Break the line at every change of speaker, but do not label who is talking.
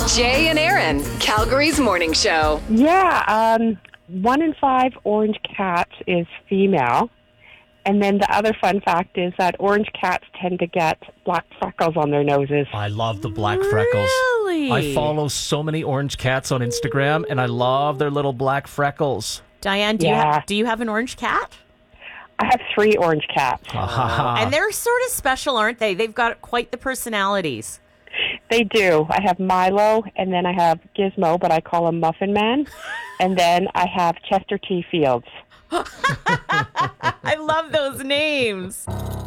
Jay and Aaron, Calgary's morning show.
Yeah, 1 in 5 orange cats is female. And then the other fun fact is that orange cats tend to get black freckles on their noses.
I love the black freckles.
Really?
I follow so many orange cats on Instagram, and I love their little black freckles.
Diane, do you have an orange cat?
I have 3 orange cats.
And they're sort of special, aren't they? They've got quite the personalities.
They do. I have Milo, and then I have Gizmo, but I call him Muffin Man. And then I have Chester T. Fields.
I love those names.